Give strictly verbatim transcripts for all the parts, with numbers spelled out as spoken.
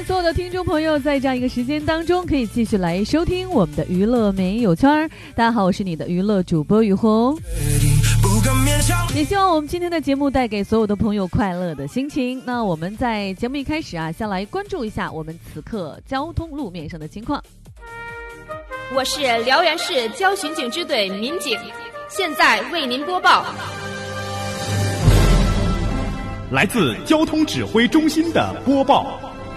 迎所有的听众朋友在这样一个时间当中可以继续来收听我们的娱乐没有圈。大家好，我是你的娱乐主播雨红，也希望我们今天的节目带给所有的朋友快乐的心情。那我们在节目一开始啊，先来关注一下我们此刻交通路面上的情况。 我是辽源市交巡警支队民警，现在为您播报。 来自交通指挥中心的播报。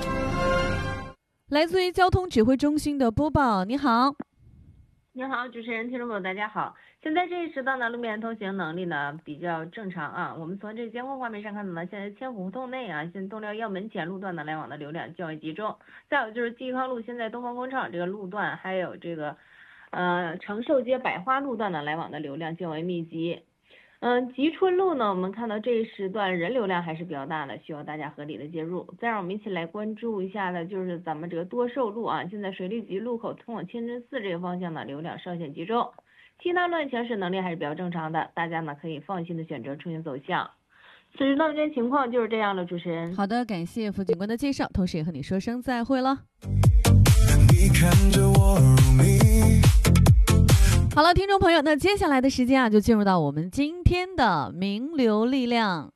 来自于交通指挥中心的播报，你好。 你好，主持人、听众朋友，大家好。现在这一时段呢，路面通行能力呢比较正常啊。我们从这个监控画面上看到呢，现在千湖胡同内啊，现在东辽药门前路段呢来往的流量较为集中。再有就是济康路，现在东方工厂这个路段，还有这个呃长寿街百花路段呢来往的流量较为密集。嗯，吉春路呢，我们看到这一时段人流量还是比较大的，需要大家合理的介入。再让我们一起来关注一下的，就是咱们这个多寿路啊，现在水利局路口通往清真寺这个方向呢，流量稍显集中。其他路段行驶能力还是比较正常的，大家呢可以放心的选择出行走向。此时路面情况就是这样了，主持人。 好的，感谢副警官的介绍，同时也和你说声再会了。 你看着我入迷。 好了，听众朋友，那接下来的时间啊，就进入到我们今天的名流力量。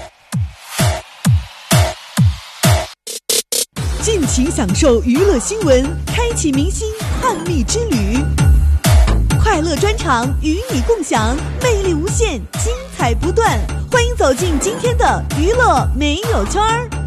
尽情享受娱乐新闻，开启明星探秘之旅，快乐专场与你共享，魅力无限，精彩不断。欢迎走进今天的娱乐没有圈儿。